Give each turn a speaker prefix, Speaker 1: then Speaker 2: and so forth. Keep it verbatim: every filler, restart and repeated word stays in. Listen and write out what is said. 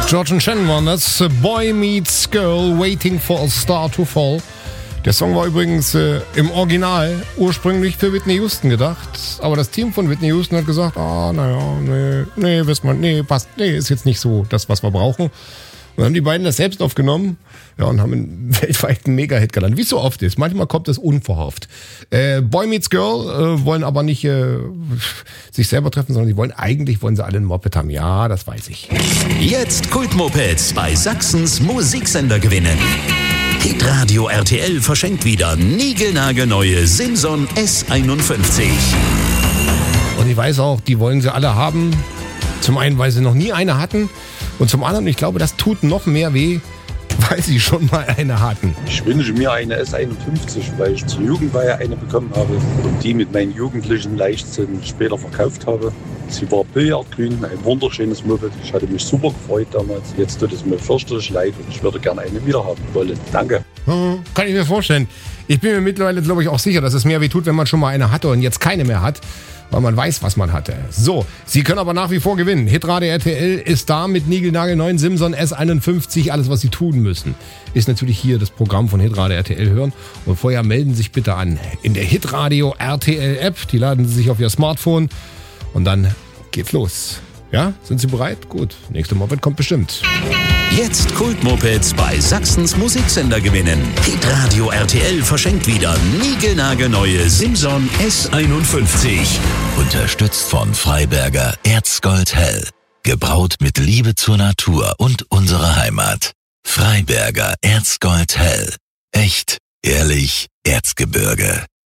Speaker 1: George and Shannon waren das. Boy Meets Girl, Waiting for a Star to Fall. Der Song war übrigens äh, im Original ursprünglich für Whitney Houston gedacht. Aber das Team von Whitney Houston hat gesagt, ah, naja, nee, nee, wisst man, nee, passt, nee, ist jetzt nicht so das, was wir brauchen. Und dann haben die beiden das selbst aufgenommen, ja, und haben einen weltweiten Mega-Hit gelandet. Wie es so oft ist. Manchmal kommt es unverhofft. Äh, Boy Meets Girl äh, wollen aber nicht äh, sich selber treffen, sondern die wollen, eigentlich wollen sie alle ein Moped haben. Ja, das weiß ich.
Speaker 2: Jetzt Kultmopeds bei Sachsens Musiksender gewinnen. Hitradio R T L verschenkt wieder niegelnagelneue Simson S einundfünfzig.
Speaker 1: Und ich weiß auch, die wollen sie alle haben. Zum einen, weil sie noch nie eine hatten. Und zum anderen, ich glaube, das tut noch mehr weh, weil sie schon mal eine hatten.
Speaker 3: Ich wünsche mir eine S einundfünfzig, weil ich zur Jugendweihe eine bekommen habe und die mit meinen jugendlichen Leichtsinn später verkauft habe. Sie war billardgrün, ein wunderschönes Moped. Ich hatte mich super gefreut damals. Jetzt tut es mir fürchterlich leid und ich würde gerne eine wieder haben wollen. Danke.
Speaker 1: Hm, kann ich mir vorstellen. Ich bin mir mittlerweile, glaube ich, auch sicher, dass es mehr weh tut, wenn man schon mal eine hatte und jetzt keine mehr hat, weil man weiß, was man hatte. So, Sie können aber nach wie vor gewinnen. Hitradio R T L ist da mit niegelnagelneuen Simson S einundfünfzig. Alles, was Sie tun müssen, ist natürlich hier das Programm von Hitradio R T L hören. Und vorher melden Sie sich bitte an in der Hitradio R T L App. Die laden Sie sich auf Ihr Smartphone und dann geht's los. Ja, sind Sie bereit? Gut, nächste Moped kommt bestimmt.
Speaker 2: Jetzt Kultmopeds bei Sachsens Musiksender gewinnen. Hitradio R T L verschenkt wieder niegelnagelneue Simson S einundfünfzig. Unterstützt von Freiberger Erzgold Hell. Gebraut mit Liebe zur Natur und unserer Heimat. Freiberger Erzgold Hell. Echt, ehrlich, Erzgebirge.